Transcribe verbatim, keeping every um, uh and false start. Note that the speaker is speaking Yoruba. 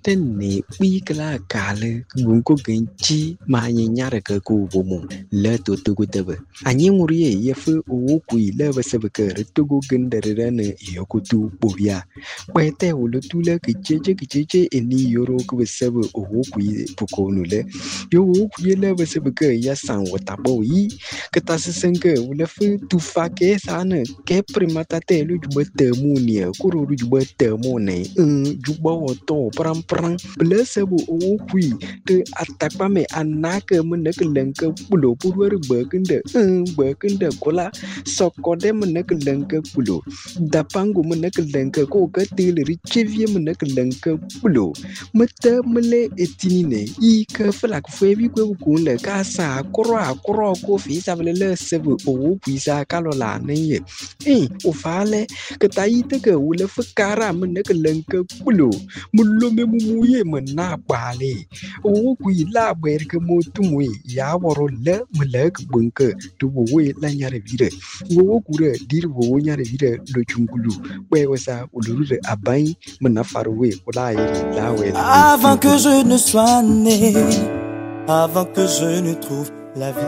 tenne wikla kale gunko genchi ma nyara ka ku bomo le to to gutebe anyi nguriye yefu o ku ile basebe ka to go gendere ne yokutu bobia kwete wulu tule kicheche kicheche eni yoro ku basebe o ku pukonu le yo ku ile basebe ka ya san wata boyi kata sesenke wule fu tu fake sana ke primata te lu jubete munia kuru jubete mone jubo to pram pram blesebo o kui te atakpa me anake menek lenke pulo purwer bekende bekende kola sokode menek lenke pulo dapangu menek lenke ko ketil richevie menek lenke pulo mete mele etinine i ke flak febi ko kunle kasa kro akro ko fi savele sebo o kui sa kalola ne eh o fale ke taite ke wule fukara menek lenke pulo mulo me mumuye mena bale o ku ila ber ke motumwe ya woro le mlek bunke to we la nyare vire wo ku re dir wo nyare vire lo chungulu we wasa uluru abai mena farwe wala iri la we avant que je ne sois né, avant que je ne trouve la vie.